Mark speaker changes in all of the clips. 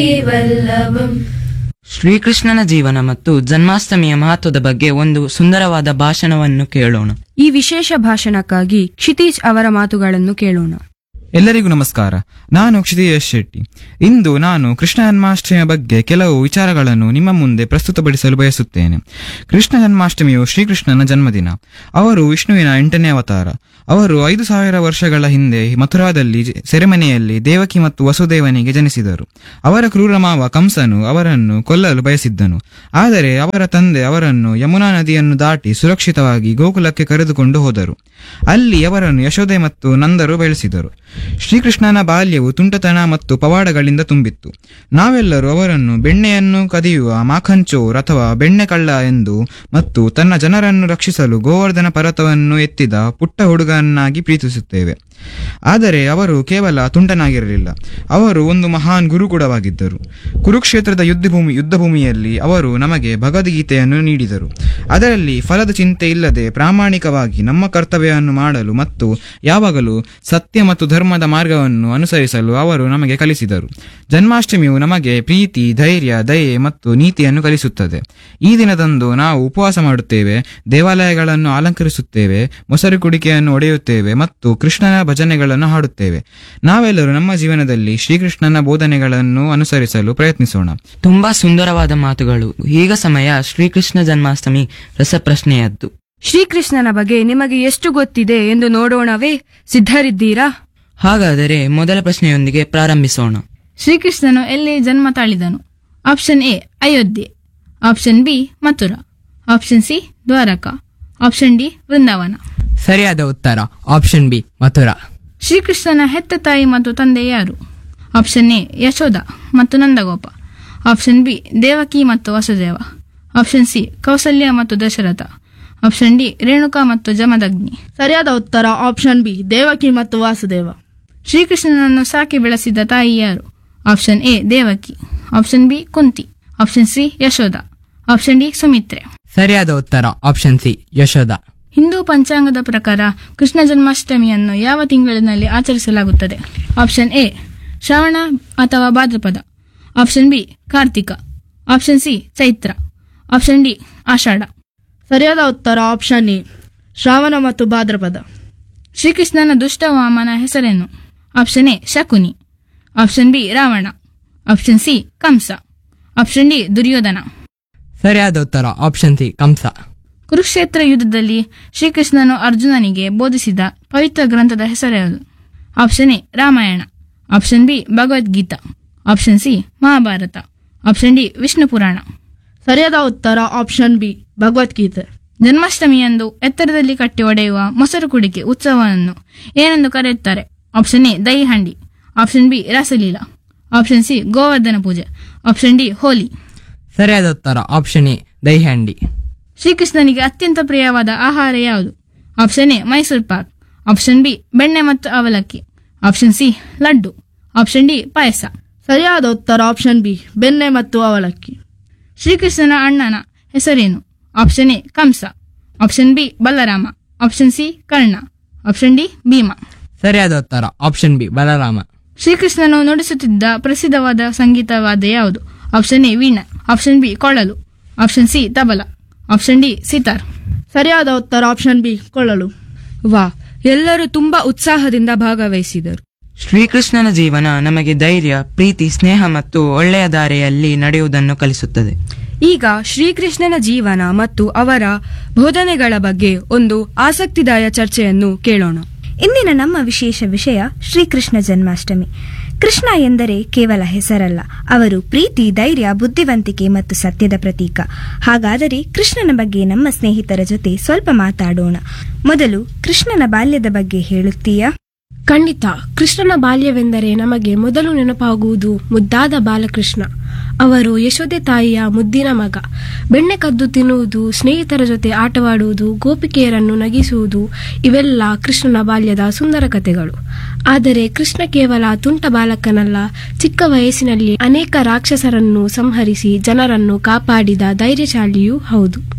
Speaker 1: ವಲ್ಲಭಂ.
Speaker 2: ಶ್ರೀಕೃಷ್ಣನ ಜೀವನ ಮತ್ತು ಜನ್ಮಾಷ್ಟಮಿಯ ಮಹತ್ವದ ಬಗ್ಗೆ ಒಂದು ಸುಂದರವಾದ ಭಾಷಣವನ್ನು ಕೇಳೋಣ.
Speaker 3: ಈ ವಿಶೇಷ ಭಾಷಣಕ್ಕಾಗಿ ಕ್ಷಿತೀಜ್ ಅವರ ಮಾತುಗಳನ್ನು ಕೇಳೋಣ.
Speaker 4: ಎಲ್ಲರಿಗೂ ನಮಸ್ಕಾರ. ನಾನು ಕ್ಷಿತೀಶ್ ಶೆಟ್ಟಿ. ಇಂದು ನಾನು ಕೃಷ್ಣ ಜನ್ಮಾಷ್ಟಮಿಯ ಬಗ್ಗೆ ಕೆಲವು ವಿಚಾರಗಳನ್ನು ನಿಮ್ಮ ಮುಂದೆ ಪ್ರಸ್ತುತಪಡಿಸಲು ಬಯಸುತ್ತೇನೆ. ಕೃಷ್ಣ ಜನ್ಮಾಷ್ಟಮಿಯು ಶ್ರೀಕೃಷ್ಣನ ಜನ್ಮದಿನ. ಅವರು ವಿಷ್ಣುವಿನ 8ನೇ ಅವತಾರ. ಅವರು 5000 ವರ್ಷಗಳ ಹಿಂದೆ ಮಥುರಾದಲ್ಲಿ ಸೆರೆಮನೆಯಲ್ಲಿ ದೇವಕಿ ಮತ್ತು ವಸುದೇವನಿಗೆ ಜನಿಸಿದರು. ಅವರ ಕ್ರೂರ ಮಾವ ಕಂಸನು ಅವರನ್ನು ಕೊಲ್ಲಲು ಬಯಸಿದ್ದನು. ಆದರೆ ಅವರ ತಂದೆ ಅವರನ್ನು ಯಮುನಾ ನದಿಯನ್ನು ದಾಟಿ ಸುರಕ್ಷಿತವಾಗಿ ಗೋಕುಲಕ್ಕೆ ಕರೆದುಕೊಂಡು ಹೋದರು. ಅಲ್ಲಿ ಅವರನ್ನು ಯಶೋದೆ ಮತ್ತು ನಂದರು ಬೆಳೆಸಿದರು. ಶ್ರೀಕೃಷ್ಣನ ಬಾಲ್ಯವು ತುಂಟತನ ಮತ್ತು ಪವಾಡಗಳಿಂದ ತುಂಬಿತ್ತು. ನಾವೆಲ್ಲರೂ ಅವರನ್ನು ಬೆಣ್ಣೆಯನ್ನು ಕದಿಯುವ ಮಾಖಂಚೋರ್ ಅಥವಾ ಬೆಣ್ಣೆ ಕಳ್ಳ ಎಂದು ಮತ್ತು ತನ್ನ ಜನರನ್ನು ರಕ್ಷಿಸಲು ಗೋವರ್ಧನ ಪರ್ವತವನ್ನು ಎತ್ತಿದ ಪುಟ್ಟ ಹುಡುಗನಾಗಿ ಪ್ರೀತಿಸುತ್ತೇವೆ. ಆದರೆ ಅವರು ಕೇವಲ ತುಂಟನಾಗಿರಲಿಲ್ಲ, ಅವರು ಒಂದು ಮಹಾನ್ ಗುರುಕೂಡವಾಗಿದ್ದರು. ಕುರುಕ್ಷೇತ್ರದ ಯುದ್ಧಭೂಮಿಯಲ್ಲಿ ಅವರು ನಮಗೆ ಭಗವದ್ಗೀತೆಯನ್ನು ನೀಡಿದರು. ಅದರಲ್ಲಿ ಫಲದ ಚಿಂತೆ ಇಲ್ಲದೆ ಪ್ರಾಮಾಣಿಕವಾಗಿ ನಮ್ಮ ಕರ್ತವ್ಯವನ್ನು ಮಾಡಲು ಮತ್ತು ಯಾವಾಗಲೂ ಸತ್ಯ ಮತ್ತು ಧರ್ಮದ ಮಾರ್ಗವನ್ನು ಅನುಸರಿಸಲು ಅವರು ನಮಗೆ ಕಲಿಸಿದರು. ಜನ್ಮಾಷ್ಟಮಿಯು ನಮಗೆ ಪ್ರೀತಿ, ಧೈರ್ಯ, ದಯೆ ಮತ್ತು ನೀತಿಯನ್ನು ಕಲಿಸುತ್ತದೆ. ಈ ದಿನದಂದು ನಾವು ಉಪವಾಸ ಮಾಡುತ್ತೇವೆ, ದೇವಾಲಯಗಳನ್ನು ಅಲಂಕರಿಸುತ್ತೇವೆ, ಮೊಸರು ಕುಡಿಕೆಯನ್ನು ಒಡೆಯುತ್ತೇವೆ ಮತ್ತು ಕೃಷ್ಣನ ಭಜನೆಗಳನ್ನು ಹಾಡುತ್ತೇವೆ. ನಾವೆಲ್ಲರೂ ನಮ್ಮ ಜೀವನದಲ್ಲಿ ಶ್ರೀಕೃಷ್ಣನ ಬೋಧನೆಗಳನ್ನು ಅನುಸರಿಸಲು ಪ್ರಯತ್ನಿಸೋಣ.
Speaker 2: ತುಂಬಾ ಸುಂದರವಾದ ಮಾತುಗಳು. ಈಗ ಸಮಯ ಶ್ರೀಕೃಷ್ಣ ಜನ್ಮಾಷ್ಟಮಿ ರಸಪ್ರಶ್ನೆಯದ್ದು.
Speaker 3: ಶ್ರೀಕೃಷ್ಣನ ಬಗ್ಗೆ ನಿಮಗೆ ಎಷ್ಟು ಗೊತ್ತಿದೆ ಎಂದು ನೋಡೋಣವೇ? ಸಿದ್ಧರಿದ್ದೀರಾ?
Speaker 2: ಹಾಗಾದರೆ ಮೊದಲ ಪ್ರಶ್ನೆಯೊಂದಿಗೆ ಪ್ರಾರಂಭಿಸೋಣ.
Speaker 5: ಶ್ರೀಕೃಷ್ಣನು ಎಲ್ಲಿ ಜನ್ಮ ತಾಳಿದನು? Option A Ayodhya, option B Mathura, option C Dwarka, option D ವೃಂದಾವನ.
Speaker 6: ಸರಿಯಾದ ಉತ್ತರ ಆಪ್ಷನ್ ಬಿ ಮಥುರಾ.
Speaker 5: ಶ್ರೀಕೃಷ್ಣನ ಹೆತ್ತ ತಾಯಿ ಮತ್ತು ತಂದೆ ಯಾರು? ಆಪ್ಷನ್ ಎ ಯಶೋಧ ಮತ್ತು ನಂದಗೋಪ, ಆಪ್ಷನ್ ಬಿ ದೇವಕಿ ಮತ್ತು ವಸುದೇವ, ಆಪ್ಷನ್ ಸಿ ಕೌಸಲ್ಯ ಮತ್ತು ದಶರಥ, ಆಪ್ಷನ್ ಡಿ ರೇಣುಕಾ ಮತ್ತು ಜಮದಗ್ನಿ.
Speaker 1: ಸರಿಯಾದ ಉತ್ತರ ಆಪ್ಷನ್ ಬಿ ದೇವಕಿ ಮತ್ತು ವಾಸುದೇವ.
Speaker 5: ಶ್ರೀಕೃಷ್ಣನನ್ನು ಸಾಕಿ ಬೆಳೆಸಿದ ತಾಯಿ ಯಾರು? Option A Devaki, option B Kunti, option C Yashoda, option D Sumitra.
Speaker 6: ಸರಿಯಾದ ಉತ್ತರ ಆಪ್ಷನ್ ಸಿ ಯಶೋಧ.
Speaker 5: ಹಿಂದೂ ಪಂಚಾಂಗದ ಪ್ರಕಾರ ಕೃಷ್ಣ ಜನ್ಮಾಷ್ಟಮಿಯನ್ನು ಯಾವ ತಿಂಗಳಿನಲ್ಲಿ ಆಚರಿಸಲಾಗುತ್ತದೆ? ಆಪ್ಷನ್ ಎ ಶ್ರಾವಣ ಅಥವಾ ಭಾದ್ರಪದ, option B Kartika, option C Chaitra, option D ಆಷಾಢ.
Speaker 1: ಸರಿಯಾದ ಉತ್ತರ ಆಪ್ಷನ್ ಎ ಶ್ರಾವಣ ಮತ್ತು ಭಾದ್ರಪದ.
Speaker 5: ಶ್ರೀಕೃಷ್ಣನ ದುಷ್ಟ ವಾಮನ ಹೆಸರೇನು? Option A Shakuni, option B Ravana, option C Kamsa, option D Duryodhana.
Speaker 6: ಸರಿಯಾದ ಉತ್ತರ ಆಪ್ಷನ್ ಸಿ ಕಂಸ.
Speaker 5: ಕುರುಕ್ಷೇತ್ರ ಯುದ್ಧದಲ್ಲಿ ಶ್ರೀಕೃಷ್ಣನು ಅರ್ಜುನನಿಗೆ ಬೋಧಿಸಿದ ಪವಿತ್ರ ಗ್ರಂಥದ ಹೆಸರೇನು? Option A Ramayana, option B Bhagavad Gita, option C Mahabharata, option D Vishnu ಪುರಾಣ.
Speaker 1: ಸರಿಯಾದ ಉತ್ತರ ಆಪ್ಷನ್ ಬಿ ಭಗವದ್ಗೀತೆ.
Speaker 5: ಜನ್ಮಾಷ್ಟಮಿಯಂದು ಎತ್ತರದಲ್ಲಿ ಕಟ್ಟಿ ಒಡೆಯುವ ಮೊಸರು ಕುಡಿಕೆ ಉತ್ಸವವನ್ನು ಏನೆಂದು ಕರೆಯುತ್ತಾರೆ? Option A dahi Handi, option B Rasleela, option C Govardhana ಪೂಜೆ, ಆಪ್ಷನ್ ಡಿ ಹೋಲಿ.
Speaker 6: ಸರಿಯಾದ ಉತ್ತರ ಆಪ್ಷನ್ ಎ ದಹಿ ಹಂಡಿ.
Speaker 5: ಶ್ರೀಕೃಷ್ಣನಿಗೆ ಅತ್ಯಂತ ಪ್ರಿಯವಾದ ಆಹಾರ ಯಾವುದು? Option A Mysuru Pak, option B ಬೆಣ್ಣೆ ಮತ್ತು ಅವಲಕ್ಕಿ, option C laddu, option D ಪಾಯಸ.
Speaker 1: ಸರಿಯಾದ ಉತ್ತರ ಆಪ್ಷನ್ ಬಿ ಬೆಣ್ಣೆ ಮತ್ತು ಅವಲಕ್ಕಿ.
Speaker 5: ಶ್ರೀಕೃಷ್ಣನ ಅಣ್ಣನ ಹೆಸರೇನು? Option A Kamsa, option B Balarama, option C Karna, option D Bhima.
Speaker 6: ಸರಿಯಾದ ಉತ್ತರ ಆಪ್ಷನ್ ಬಿ ಬಲರಾಮ.
Speaker 5: ಶ್ರೀಕೃಷ್ಣನು ನುಡಿಸುತ್ತಿದ್ದ ಪ್ರಸಿದ್ಧವಾದ ಸಂಗೀತವಾದ ಯಾವುದು? ಆಪ್ಷನ್ ಎ ವೀಣೆ, ಆಪ್ಷನ್ ಬಿ ಕೊಳಲು, option C tabla, option D sitar.
Speaker 1: ಸರಿಯಾದ ಉತ್ತರ ಆಪ್ಷನ್ ಬಿ ಕೊಳ್ಳಲು.
Speaker 3: ವಾ, ಎಲ್ಲರೂ ತುಂಬಾ ಉತ್ಸಾಹದಿಂದ ಭಾಗವಹಿಸಿದರು.
Speaker 2: ಶ್ರೀಕೃಷ್ಣನ ಜೀವನ ನಮಗೆ ಧೈರ್ಯ, ಪ್ರೀತಿ, ಸ್ನೇಹ ಮತ್ತು ಒಳ್ಳೆಯ ದಾರಿಯಲ್ಲಿ ನಡೆಯುವುದನ್ನು ಕಲಿಸುತ್ತದೆ.
Speaker 3: ಈಗ ಶ್ರೀಕೃಷ್ಣನ ಜೀವನ ಮತ್ತು ಅವರ ಬೋಧನೆಗಳ ಬಗ್ಗೆ ಒಂದು ಆಸಕ್ತಿದಾಯ ಚರ್ಚೆಯನ್ನು ಕೇಳೋಣ.
Speaker 7: ಇಂದಿನ ನಮ್ಮ ವಿಶೇಷ ವಿಷಯ ಶ್ರೀಕೃಷ್ಣ ಜನ್ಮಾಷ್ಟಮಿ. ಕೃಷ್ಣ ಎಂದರೆ ಕೇವಲ ಹೆಸರಲ್ಲ, ಅವರು ಪ್ರೀತಿ, ಧೈರ್ಯ, ಬುದ್ಧಿವಂತಿಕೆ ಮತ್ತು ಸತ್ಯದ ಪ್ರತೀಕ. ಹಾಗಾದರೆ ಕೃಷ್ಣನ ಬಗ್ಗೆ ನಮ್ಮ ಸ್ನೇಹಿತರ ಜೊತೆ ಸ್ವಲ್ಪ ಮಾತಾಡೋಣ. ಮೊದಲು ಕೃಷ್ಣನ ಬಾಲ್ಯದ ಬಗ್ಗೆ ಹೇಳುತ್ತೀಯಾ?
Speaker 8: ಖಂಡಿತ. ಕೃಷ್ಣನ ಬಾಲ್ಯವೆಂದರೆ ನಮಗೆ ಮೊದಲು ನೆನಪಾಗುವುದು ಮುದ್ದಾದ ಬಾಲಕೃಷ್ಣ. ಅವರು ಯಶೋದೆ ತಾಯಿಯ ಮುದ್ದಿನ ಮಗ. ಬೆಣ್ಣೆ ಕದ್ದು ತಿನ್ನುವುದು, ಸ್ನೇಹಿತರ ಜೊತೆ ಆಟವಾಡುವುದು, ಗೋಪಿಕೆಯರನ್ನು ನಗಿಸುವುದು, ಇವೆಲ್ಲ ಕೃಷ್ಣನ ಬಾಲ್ಯದ ಸುಂದರ ಕಥೆಗಳು. ಆದರೆ ಕೃಷ್ಣ ಕೇವಲ ತುಂಟ ಬಾಲಕನಲ್ಲ, ಚಿಕ್ಕ ವಯಸ್ಸಿನಲ್ಲಿ ಅನೇಕ ರಾಕ್ಷಸರನ್ನು ಸಂಹರಿಸಿ ಜನರನ್ನು ಕಾಪಾಡಿದ ಧೈರ್ಯಶಾಲಿಯೂ ಹೌದು.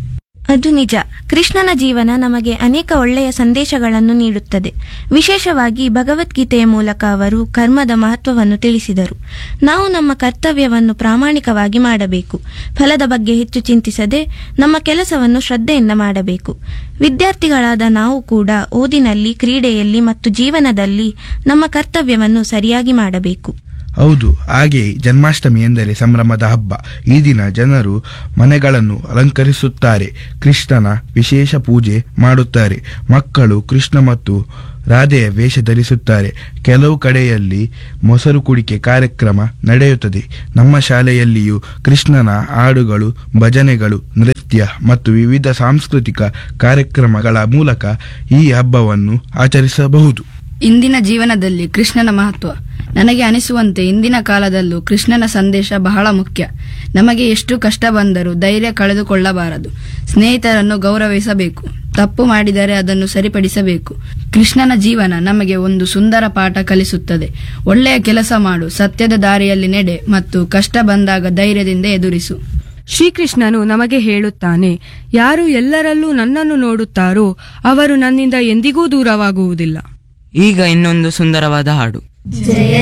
Speaker 9: ಅದು ನಿಜ. ಕೃಷ್ಣನ ಜೀವನ ನಮಗೆ ಅನೇಕ ಒಳ್ಳೆಯ ಸಂದೇಶಗಳನ್ನು ನೀಡುತ್ತದೆ. ವಿಶೇಷವಾಗಿ ಭಗವದ್ಗೀತೆಯ ಮೂಲಕ ಅವರು ಕರ್ಮದ ಮಹತ್ವವನ್ನು ತಿಳಿಸಿದರು. ನಾವು ನಮ್ಮ ಕರ್ತವ್ಯವನ್ನು ಪ್ರಾಮಾಣಿಕವಾಗಿ ಮಾಡಬೇಕು. ಫಲದ ಬಗ್ಗೆ ಹೆಚ್ಚು ಚಿಂತಿಸದೆ ನಮ್ಮ ಕೆಲಸವನ್ನು ಶ್ರದ್ಧೆಯಿಂದ ಮಾಡಬೇಕು. ವಿದ್ಯಾರ್ಥಿಗಳಾದ ನಾವು ಕೂಡ ಓದಿನಲ್ಲಿ, ಕ್ರೀಡೆಯಲ್ಲಿ ಮತ್ತು ಜೀವನದಲ್ಲಿ ನಮ್ಮ ಕರ್ತವ್ಯವನ್ನು ಸರಿಯಾಗಿ ಮಾಡಬೇಕು.
Speaker 10: ಹೌದು, ಹಾಗೆಯೇ ಜನ್ಮಾಷ್ಟಮಿ ಎಂದರೆ ಸಂಭ್ರಮದ ಹಬ್ಬ. ಈ ದಿನ ಜನರು ಮನೆಗಳನ್ನು ಅಲಂಕರಿಸುತ್ತಾರೆ, ಕೃಷ್ಣನ ವಿಶೇಷ ಪೂಜೆ ಮಾಡುತ್ತಾರೆ. ಮಕ್ಕಳು ಕೃಷ್ಣ ಮತ್ತು ರಾಧೆಯ ವೇಷ ಧರಿಸುತ್ತಾರೆ. ಕೆಲವು ಕಡೆಯಲ್ಲಿ ಮೊಸರು ಕುಡಿಕೆ ಕಾರ್ಯಕ್ರಮ ನಡೆಯುತ್ತದೆ. ನಮ್ಮ ಶಾಲೆಯಲ್ಲಿಯೂ ಕೃಷ್ಣನ ಹಾಡುಗಳು, ಭಜನೆಗಳು, ನೃತ್ಯ ಮತ್ತು ವಿವಿಧ ಸಾಂಸ್ಕೃತಿಕ ಕಾರ್ಯಕ್ರಮಗಳ ಮೂಲಕ ಈ ಹಬ್ಬವನ್ನು ಆಚರಿಸಬಹುದು.
Speaker 11: ಇಂದಿನ ಜೀವನದಲ್ಲಿ ಕೃಷ್ಣನ ಮಹತ್ವ ನನಗೆ ಅನಿಸುವಂತೆ ಇಂದಿನ ಕಾಲದಲ್ಲೂ ಕೃಷ್ಣನ ಸಂದೇಶ ಬಹಳ ಮುಖ್ಯ. ನಮಗೆ ಎಷ್ಟು ಕಷ್ಟ ಬಂದರೂ ಧೈರ್ಯ ಕಳೆದುಕೊಳ್ಳಬಾರದು. ಸ್ನೇಹಿತರನ್ನು ಗೌರವಿಸಬೇಕು. ತಪ್ಪು ಮಾಡಿದರೆ ಅದನ್ನು ಸರಿಪಡಿಸಬೇಕು. ಕೃಷ್ಣನ ಜೀವನ ನಮಗೆ ಒಂದು ಸುಂದರ ಪಾಠ ಕಲಿಸುತ್ತದೆ. ಒಳ್ಳೆಯ ಕೆಲಸ ಮಾಡು, ಸತ್ಯದ ದಾರಿಯಲ್ಲಿ ನಡೆ ಮತ್ತು ಕಷ್ಟ ಬಂದಾಗ ಧೈರ್ಯದಿಂದ ಎದುರಿಸು.
Speaker 3: ಶ್ರೀಕೃಷ್ಣನು ನಮಗೆ ಹೇಳುತ್ತಾನೆ, ಯಾರು ಎಲ್ಲರಲ್ಲೂ ನನ್ನನ್ನು ನೋಡುತ್ತಾರೋ ಅವರು ನನ್ನಿಂದ ಎಂದಿಗೂ ದೂರವಾಗುವುದಿಲ್ಲ.
Speaker 2: ಈಗ ಇನ್ನೊಂದು ಸುಂದರವಾದ ಹಾಡು.
Speaker 12: ಜಯ